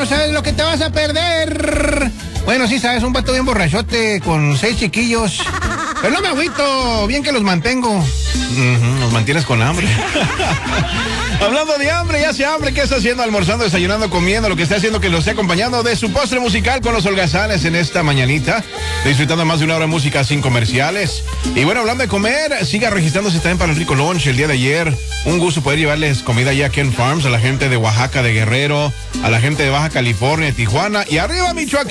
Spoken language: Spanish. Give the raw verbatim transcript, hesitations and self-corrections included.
no sabes lo que te vas a perder. Bueno, sí sabes, un vato bien borrachote con seis chiquillos. Pero no me agüito, bien que los mantengo. Uh-huh, los mantienes con hambre. Hablando de hambre, ya hace hambre. ¿Qué está haciendo? Almorzando, desayunando, comiendo. Lo que está haciendo que lo esté acompañando de su postre musical con los holgazanes en esta mañanita. Disfrutando más de una hora de música sin comerciales. Y bueno, hablando de comer, siga registrándose también para el Rico Lunch el día de ayer. Un gusto poder llevarles comida ya a Ken Farms, a la gente de Oaxaca, de Guerrero, a la gente de Baja California, de Tijuana y arriba Michoacán.